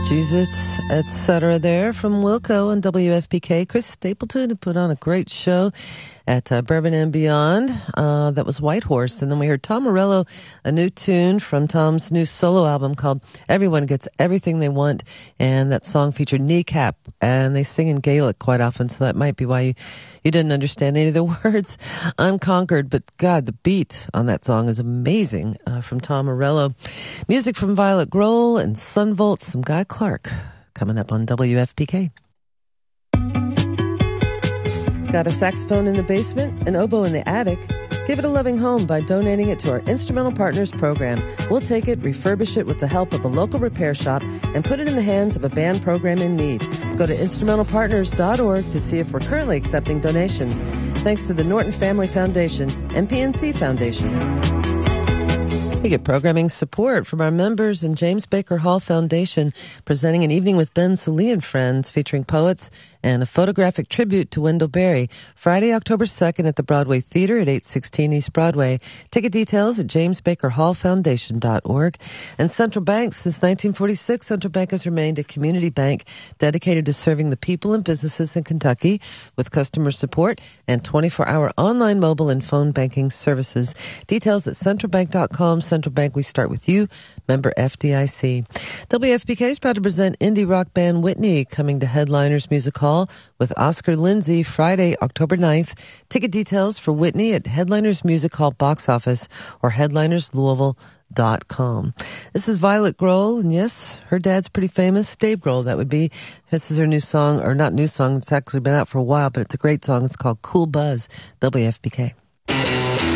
Jesus, etc. there from Wilco and WFPK. Chris Stapleton put on a great show at Bourbon and Beyond. That was White Horse. And then we heard Tom Morello, a new tune from Tom's new solo album called Everyone Gets Everything They Want. And that song featured Kneecap. And they sing in Gaelic quite often, so that might be why you didn't understand any of the words. Unconquered, but God, the beat on that song is amazing from Tom Morello. Music from Violet Grohl and Sunvolt, some Guy Clark coming up on WFPK. Got a saxophone in the basement, an oboe in the attic? Give it a loving home by donating it to our Instrumental Partners program. We'll take it, refurbish it with the help of a local repair shop, and put it in the hands of a band program in need. Go to instrumentalpartners.org to see if we're currently accepting donations. Thanks to the Norton Family Foundation and PNC Foundation. We get programming support from our members and James Baker Hall Foundation, presenting an evening with Ben Sully and friends featuring poets and a photographic tribute to Wendell Berry. Friday, October 2nd at the Broadway Theater at 816 East Broadway. Ticket details at jamesbakerhallfoundation.org. And Central Bank, since 1946, Central Bank has remained a community bank dedicated to serving the people and businesses in Kentucky with customer support and 24-hour online, mobile, and phone banking services. Details at centralbank.com. Central Bank, we start with you, member FDIC. WFPK is proud to present indie rock band Whitney, coming to Headliners Music Hall with Oscar Lindsay Friday, October 9th. Ticket details for Whitney at Headliners Music Hall box office or headlinerslouisville.com. This is Violet Grohl, and yes, her dad's pretty famous, Dave Grohl, that would be. This is her new song, or not new song, it's actually been out for a while, but it's a great song. It's called Cool Buzz, WFPK.